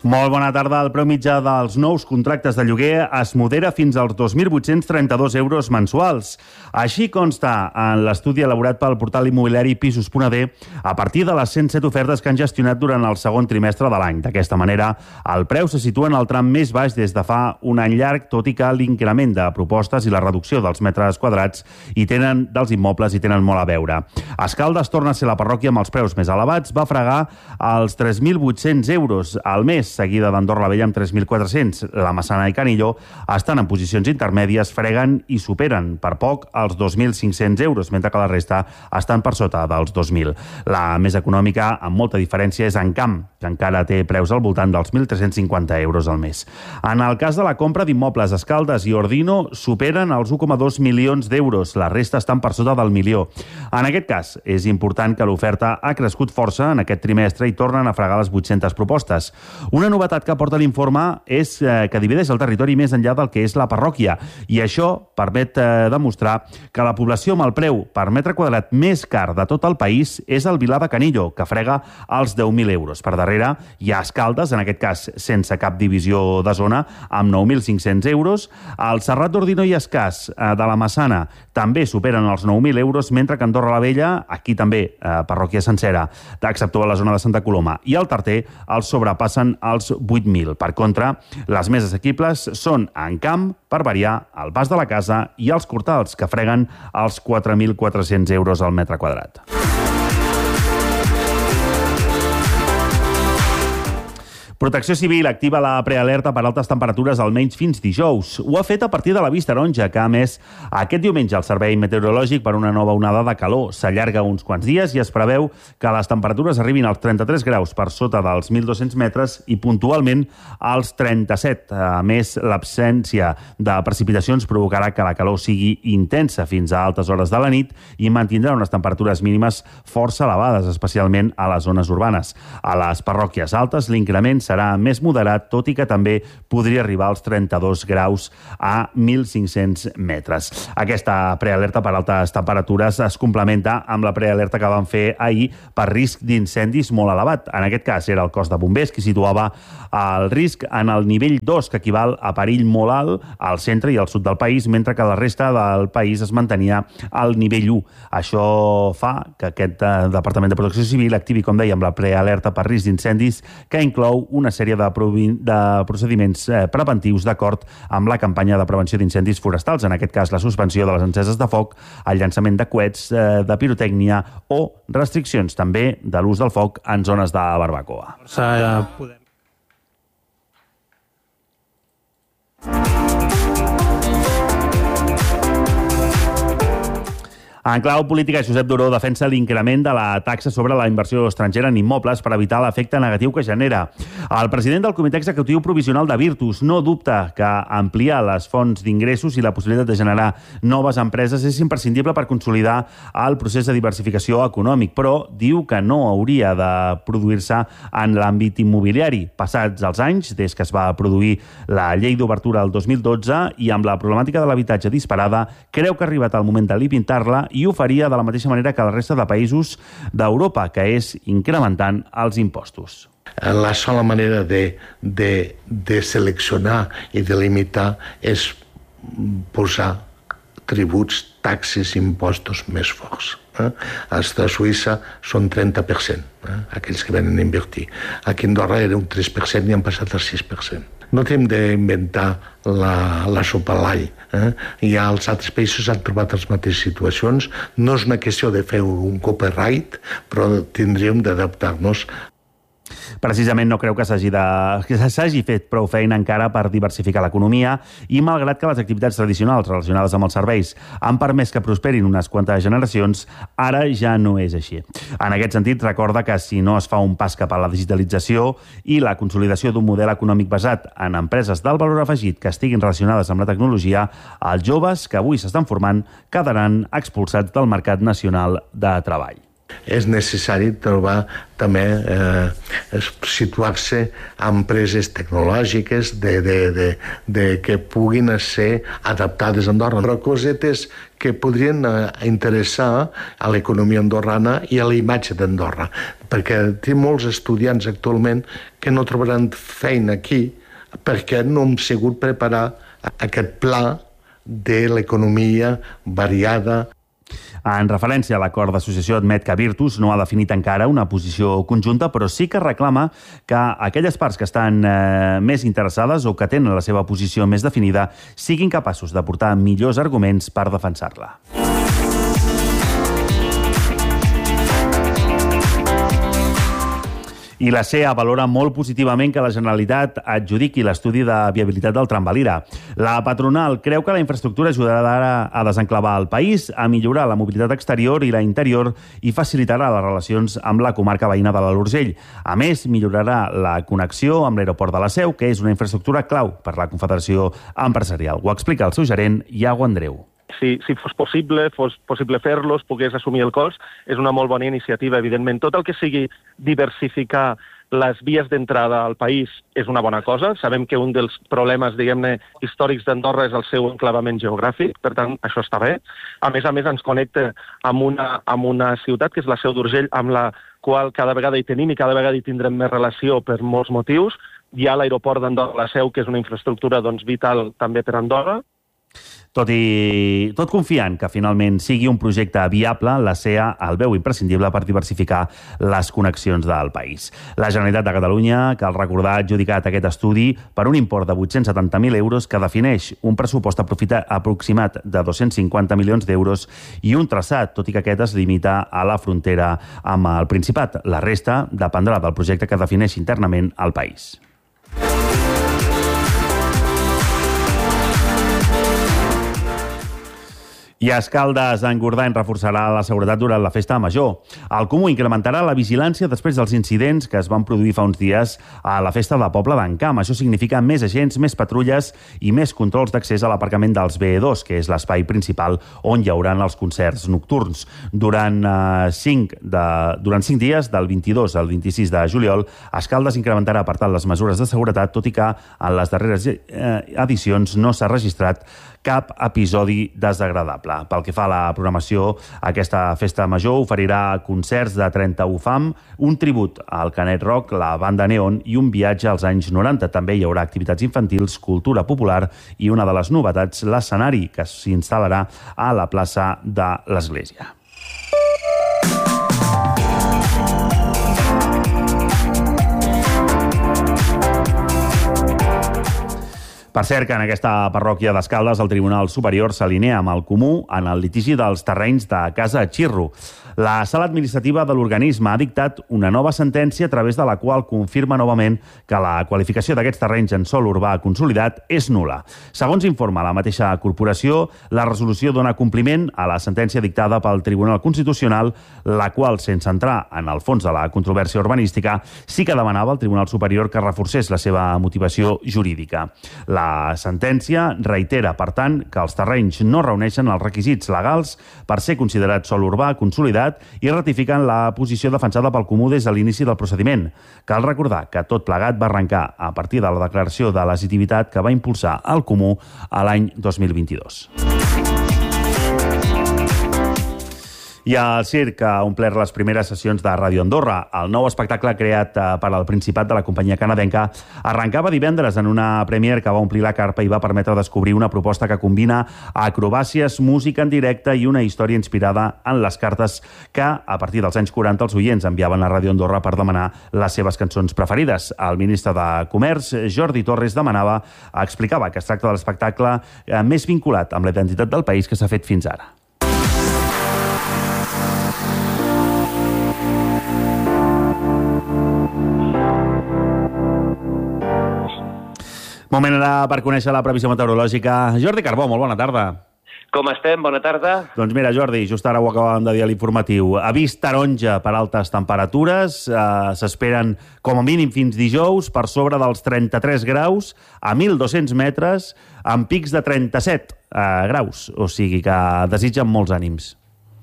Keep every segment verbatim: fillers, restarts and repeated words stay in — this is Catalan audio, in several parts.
Molt bona tarda. El preu mitjà dels nous contractes de lloguer es modera fins als dos mil vuit-cents trenta-dos euros mensuals. Així consta en l'estudi elaborat pel portal immobiliari Pisos punt a de a partir de les cent set ofertes que han gestionat durant el segon trimestre de l'any. D'aquesta manera, el preu se situa en el tram més baix des de fa un any llarg, tot i que l'increment de propostes i la reducció dels metres quadrats hi tenen dels immobles hi tenen molt a veure. Escaldes torna a ser la parròquia amb els preus més elevats, va fregar els tres mil vuit-cents euros al mes, seguida d'Andorra la Vella amb tres mil quatre-cents. La Massana i Canillo estan en posicions intermèdies, freguen i superen per poc els dos mil cinc-cents euros, mentre que la resta estan per sota dels dos mil. La més econòmica, amb molta diferència, és Encamp, que encara té preus al voltant dels mil tres-cents cinquanta euros al mes. En el cas de la compra d'immobles, Escaldes i Ordino superen els u coma dos milions d'euros. La resta estan per sota del milió. En aquest cas, és important que l'oferta ha crescut força en aquest trimestre i tornen a fregar les vuit-centes propostes. Una novetat que aporta l'informe és eh, que divideix el territori més enllà del que és la parròquia, i això permet eh, demostrar que la població amb el preu per metre quadrat més car de tot el país és el Vilar de Canillo, que frega els deu mil euros. Per darrere hi ha Escaldes, en aquest cas sense cap divisió de zona, amb nou mil cinc-cents euros. El Serrat d'Ordino i Escàs eh, de la Massana també superen els nou mil euros, mentre que Andorra la Vella, aquí també eh, parròquia sencera, exceptuant la zona de Santa Coloma, i el Tarter els sobrepassen als vuit mil. Per contra, les més assequibles són Encamp, per variar, el Pas de la Casa i els Cortals, que freguen els quatre mil quatre-cents euros al metre quadrat. Protecció Civil activa la prealerta per altes temperatures almenys fins dijous. Ho ha fet a partir de l'avís taronja, que ha emès aquest diumenge el Servei Meteorològic per una nova onada de calor. S'allarga uns quants dies i es preveu que les temperatures arribin als trenta-tres graus per sota dels mil dos-cents metres i puntualment als trenta-set. A més, l'absència de precipitacions provocarà que la calor sigui intensa fins a altes hores de la nit i mantindrà unes temperatures mínimes força elevades, especialment a les zones urbanes. A les parròquies altes, l'increment serà més moderat, tot i que també podria arribar als trenta-dos graus a mil cinc-cents metres. Aquesta prealerta per altes temperatures es complementa amb la prealerta que van fer ahir per risc d'incendis molt elevat. En aquest cas era el cos de bombers qui situava el risc en el nivell dos, que equival a perill molt alt al centre i al sud del país, mentre que la resta del país es mantenia al nivell u. Això fa que aquest Departament de Protecció Civil activi, com dèiem, la prealerta per risc d'incendis, que inclou una sèrie de, de procediments eh, preventius d'acord amb la campanya de prevenció d'incendis forestals, en aquest cas la suspensió de les enceses de foc, el llançament de coets, eh, de pirotècnia o restriccions també de l'ús del foc en zones de barbacoa. Podem... En clau política, Josep Duró defensa l'increment de la taxa sobre la inversió estrangera en immobles per evitar l'efecte negatiu que genera. El president del Comitè Executiu Provisional de Virtus no dubta que ampliar les fonts d'ingressos i la possibilitat de generar noves empreses és imprescindible per consolidar el procés de diversificació econòmic, però diu que no hauria de produir-se en l'àmbit immobiliari. Passats els anys, des que es va produir la llei d'obertura el dos mil dotze i amb la problemàtica de l'habitatge disparada, creu que ha arribat el moment de limitar-la i ho faria de la mateixa manera que la resta de països d'Europa, que és incrementant els impostos. La sola manera de, de, de seleccionar i de limitar és posar tributs, taxes, impostos més forts. Eh? Els de Suïssa són trenta per cent, eh? aquells que venen a invertir. Aquí a Andorra era un tres per cent i han passat al sis per cent. No hem d'inventar la, la sopa a l'all. Eh? I als altres països han trobat les mateixes situacions. No és una qüestió de fer un copyright, però tindríem d'adaptar-nos. Precisament no creu que s'hagi de... que s'hagi fet prou feina encara per diversificar l'economia i malgrat que les activitats tradicionals relacionades amb els serveis han permès que prosperin unes quantes generacions, ara ja no és així. En aquest sentit, recorda que si no es fa un pas cap a la digitalització i la consolidació d'un model econòmic basat en empreses d'alt valor afegit que estiguin relacionades amb la tecnologia, els joves que avui s'estan formant quedaran expulsats del mercat nacional de treball. és necessari trobar també eh, situar-se a empreses tecnològiques de, de, de, de que puguin ser adaptades a Andorra. Però cosetes que podrien interessar a l'economia andorrana i a la imatge d'Andorra, perquè té molts estudiants actualment que no trobaran feina aquí perquè no hem sigut preparar aquest pla de l'economia variada. En referència a l'acord d'associació, admet que Virtus no ha definit encara una posició conjunta, però sí que reclama que aquelles parts que estan eh, més interessades o que tenen la seva posició més definida siguin capaços de portar millors arguments per defensar-la. I la C E A valora molt positivament que la Generalitat adjudiqui l'estudi de viabilitat del tram Valira. La patronal creu que la infraestructura ajudarà a desenclavar el país, a millorar la mobilitat exterior i la interior i facilitarà les relacions amb la comarca veïna de l'Alt Urgell. A més, millorarà la connexió amb l'aeroport de la Seu, que és una infraestructura clau per la Confederació Empresarial. Ho explica el seu gerent, Iago Andreu. Si, si fos possible, fos possible fer-lo, es pogués assumir el cost, és una molt bona iniciativa, evidentment. Tot el que sigui diversificar les vies d'entrada al país és una bona cosa. Sabem que un dels problemes, diguem-ne, històrics d'Andorra és el seu enclavament geogràfic, per tant, això està bé. A més a més, ens connecta amb una, amb una ciutat, que és la Seu d'Urgell, amb la qual cada vegada hi tenim i cada vegada hi tindrem més relació per molts motius. Hi ha l'aeroport d'Andorra, la Seu, que és una infraestructura doncs, vital també per Andorra. Tot i tot confiant que finalment sigui un projecte viable, la C E A el veu imprescindible per diversificar les connexions del país. La Generalitat de Catalunya, cal recordar, ha adjudicat aquest estudi per un import de vuit-cents setanta mil euros que defineix un pressupost aproximat de dos-cents cinquanta milions d'euros i un traçat, tot i que aquest es limita a la frontera amb el Principat. La resta dependrà del projecte que defineix internament el país. I a Escaldes, Engordany reforçarà la seguretat durant la festa major. El Comú incrementarà la vigilància després dels incidents que es van produir fa uns dies a la festa de Poble d'en Camp. Això significa més agents, més patrulles i més controls d'accés a l'aparcament dels B E dos, que és l'espai principal on hi haurà els concerts nocturns. Durant, eh, cinc de, durant cinc dies, del vint-i-dos al vint-i-sis de juliol, Escaldes incrementarà, per tant, les mesures de seguretat, tot i que en les darreres eh, edicions no s'ha registrat cap episodi desagradable. Pel que fa a la programació, aquesta festa major oferirà concerts de trenta-u fam, un tribut al Canet Rock, la banda Neon i un viatge als anys noranta. També hi haurà activitats infantils, cultura popular i una de les novetats, l'escenari, que s'instal·larà a la plaça de l'Església. Per cert, que en aquesta parròquia d'Escaldes el Tribunal Superior s'alinea amb el Comú en el litigi dels terrenys de Casa Xirro. La sala administrativa de l'organisme ha dictat una nova sentència a través de la qual confirma novament que la qualificació d'aquests terrenys en sòl urbà consolidat és nul·la. Segons informa la mateixa corporació, la resolució dona compliment a la sentència dictada pel Tribunal Constitucional, la qual, sense entrar en el fons de la controvèrsia urbanística, sí que demanava al Tribunal Superior que reforcés la seva motivació jurídica. La sentència reitera, per tant, que els terrenys no reuneixen els requisits legals per ser considerats sòl urbà consolidat i ratifiquen la posició defensada pel Comú des de l'inici del procediment. Cal recordar que tot plegat va arrencar a partir de la declaració de legitimitat que va impulsar el Comú a l'any dos mil vint-i-dos. I el circ ha omplert les primeres sessions de Ràdio Andorra. El nou espectacle creat per al Principat de la companyia canadenca arrencava divendres en una premiere que va omplir la carpa i va permetre descobrir una proposta que combina acrobàcies, música en directe i una història inspirada en les cartes que, a partir dels anys quaranta, els oients enviaven a Ràdio Andorra per demanar les seves cançons preferides. El ministre de Comerç, Jordi Torres, demanava, explicava que es tracta de l'espectacle més vinculat amb la identitat del país que s'ha fet fins ara. Moment ara per conèixer la previsió meteorològica. Jordi Carbó, molt bona tarda. Com estem? Bona tarda. Doncs mira, Jordi, just ara ho acabàvem de dir a l'informatiu. Avís taronja per altes temperatures. Eh, S'esperen com a mínim fins dijous per sobre dels trenta-tres graus a mil dos-cents metres amb pics de trenta-set eh, graus. O sigui que desitgen molts ànims.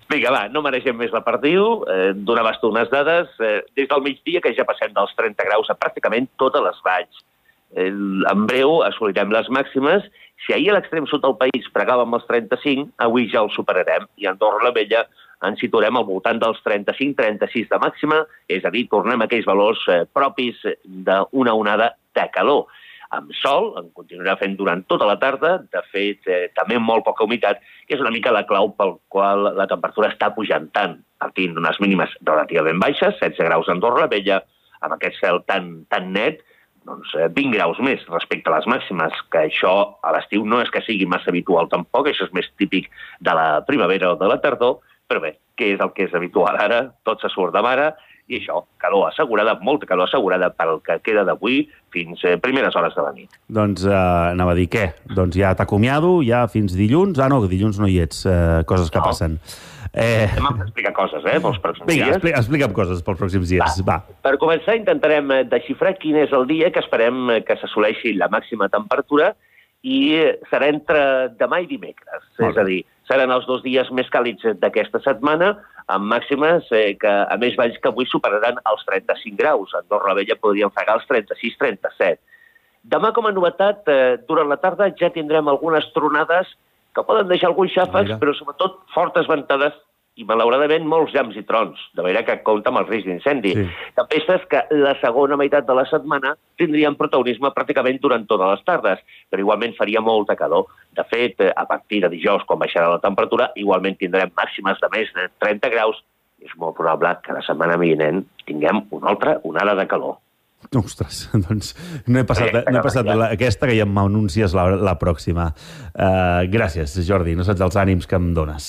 Vinga, va, no mereixem més la perdiu. Eh, donaves tu unes dades. Eh, des del migdia, que ja passem dels trenta graus a pràcticament totes les valls. Eh, en breu assolirem les màximes. Si ahir a l'extrem sud del país pregàvem els trenta-cinc, avui ja el superarem. I a Andorra la Vella ens situarem al voltant dels trenta-cinc trenta-sis de màxima, és a dir, tornem a aquells valors eh, propis d'una onada de calor. Amb sol, en continuarà fent durant tota la tarda, de fet, eh, també amb molt poca humitat, que és una mica la clau pel qual la temperatura està pujant tant, partint d'unes mínimes relativament baixes, setze graus a Andorra la Vella, amb aquest cel tan, tan net, doncs vint graus més respecte a les màximes, que això a l'estiu no és que sigui massa habitual tampoc, això és més típic de la primavera o de la tardor, però bé, què és el que és habitual ara? Tot se surt de mare, i això, calor assegurada, molta calor assegurada pel que queda d'avui fins a primeres hores de la nit. Doncs eh, anava a dir què? Doncs ja t'acomiado, ja fins dilluns. Ah, no, dilluns no hi ets, eh, coses que no. passen. Eh... Demà m'explica coses, eh, pels pròxims Vinga, dies. Vinga, explica'm coses pels pròxims dies. Va. Va. Per començar, intentarem desxifrar quin és el dia que esperem que s'assoleixi la màxima temperatura i serà entre demà i dimecres. Molt és a dir, seran els dos dies més càlids d'aquesta setmana, amb màximes eh, que, a més valls que avui superaran els trenta-cinc graus. A Andorra la Vella podrien fregar els trenta-sis trenta-set. Demà, com a novetat, eh, durant la tarda ja tindrem algunes tronades que poden deixar alguns xàfecs, però sobretot fortes ventades i, malauradament, molts llamps i trons, de manera que compta amb el risc d'incendi. Sí. Tempestes que la segona meitat de la setmana tindrien protagonisme pràcticament durant totes les tardes, però igualment faria molta calor. De fet, a partir de dijous, quan baixarà la temperatura, igualment tindrem màximes de més de trenta graus. És molt probable que la setmana vinent tinguem una altra onada de calor. Ostres, doncs no he passat, no he passat la, aquesta que ja m'anuncies la, la pròxima. Uh, gràcies, Jordi, no saps els ànims que em dones.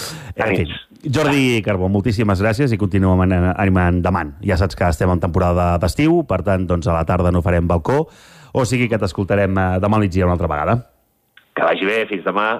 En fi, Jordi Carbó, moltíssimes gràcies i continuem animant demà. Ja saps que estem en temporada d'estiu, per tant, doncs a la tarda no farem balcó, o sigui que t'escoltarem demà al migdia una altra vegada. Que vagi bé, fins demà.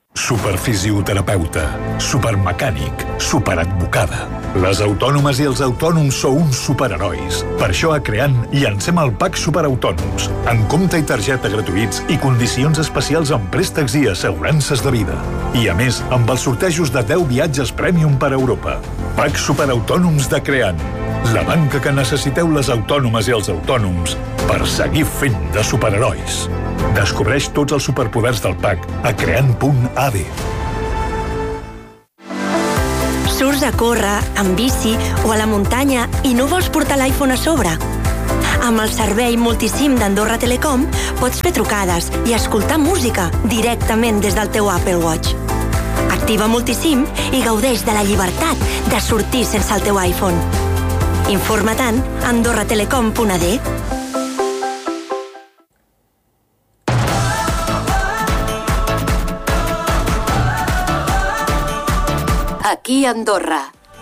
Superfisioterapeuta, supermecànic, superadvocada. Les autònomes i els autònoms sou uns superherois. Per això a Creant llancem el Pack Superautònoms, amb compte i targeta gratuïts i condicions especials en préstecs i assegurances de vida. I a més, amb els sortejos de deu viatges Premium per Europa. Pack Superautònoms de Creant, la banca que necessiteu les autònomes i els autònoms per seguir fent de superherois. Descobreix tots els superpoders del Pack a creant punt a d. Surts a córrer, amb bici o a la muntanya i no vols portar l'iPhone a sobre? Amb el servei Multisim d'Andorra Telecom pots fer trucades i escoltar música directament des del teu Apple Watch. Activa Multisim i gaudeix de la llibertat de sortir sense el teu iPhone. Informa-te'n a andorra telecom punt a d. Aquí a Andorra.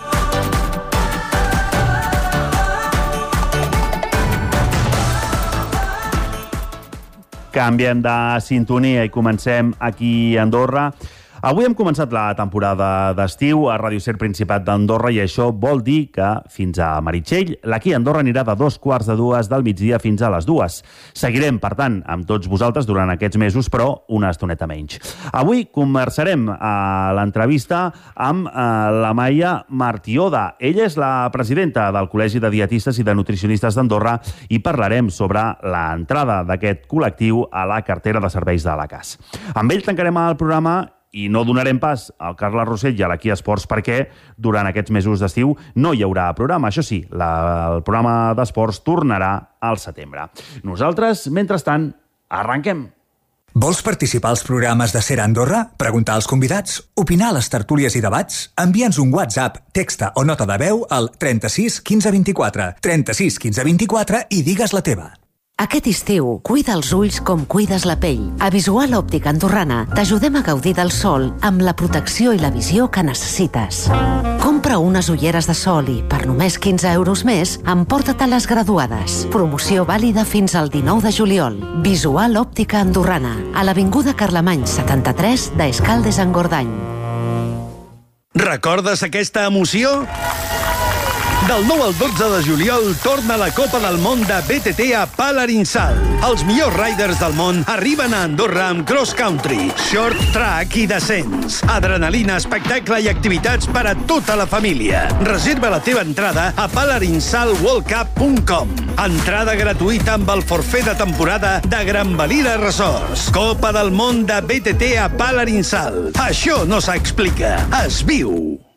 Canviem de sintonia i comencem aquí a Andorra. Avui hem començat la temporada d'estiu a Ràdio Ser Principat d'Andorra i això vol dir que fins a Meritxell l'Aquí a Andorra anirà de dos quarts de dues del migdia fins a les dues. Seguirem, per tant, amb tots vosaltres durant aquests mesos, però una estoneta menys. Avui conversarem a l'entrevista amb eh, la Maia Martioda. Ella és la presidenta del Col·legi de Dietistes i de Nutricionistes d'Andorra i parlarem sobre l'entrada d'aquest col·lectiu a la cartera de serveis de l'A C A S. Amb ell tancarem el programa i no donarem pas al Carles Rossell i a l'Aquí Esports perquè durant aquests mesos d'estiu no hi haurà programa. Això sí, la, el programa d'esports tornarà al setembre. Nosaltres, mentrestant, arrenquem. Vols participar als programes de Ser Andorra? Preguntar als convidats? Opinar a les tertúlies i debats? Envia'ns un WhatsApp, texta o nota de veu al trenta-sis quinze vint-i-quatre, trenta-sis quinze vint-i-quatre i digues la teva. Aquest estiu, cuida els ulls com cuides la pell. A Visual Òptica Andorrana t'ajudem a gaudir del sol amb la protecció i la visió que necessites. Compra unes ulleres de sol i, per només quinze euros més, emporta-te les graduades. Promoció vàlida fins al dinou de juliol. Visual Òptica Andorrana, a l'avinguda Carlemany setanta-tres d'Escaldes-Engordany. Recordes aquesta emoció? Del nou al dotze de juliol torna la Copa del Món de B T T a Palarinsal. Els millors riders del món arriben a Andorra amb cross country, short track i descens. Adrenalina, espectacle i activitats per a tota la família. Reserva la teva entrada a palarinsal world cup punt com. Entrada gratuïta amb el forfait de temporada de Gran Valira Resorts. Copa del Món de B T T a Palarinsal. Això no s'explica, es viu.